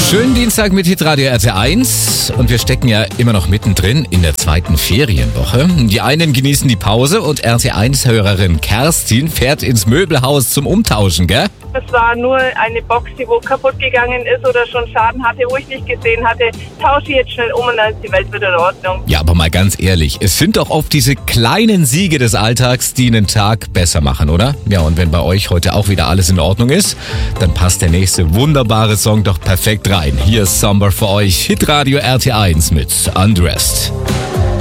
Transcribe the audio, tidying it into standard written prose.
Schönen Dienstag mit Hitradio RT1 und wir stecken ja immer noch mittendrin in der zweiten Ferienwoche. Die einen genießen die Pause und RT1-Hörerin Kerstin fährt ins Möbelhaus zum Umtauschen, gell? Es war nur eine Box, die wo kaputt gegangen ist oder schon Schaden hatte, wo ich nicht gesehen hatte. Tausche ich jetzt schnell um und dann ist die Welt wieder in Ordnung. Ja, aber mal ganz ehrlich, es sind doch oft diese kleinen Siege des Alltags, die einen Tag besser machen, oder? Ja, und wenn bei euch heute auch wieder alles in Ordnung ist, dann passt der nächste wunderbare Song doch perfekt rein. Hier ist Somber für euch, Hitradio RT1 mit Undressed.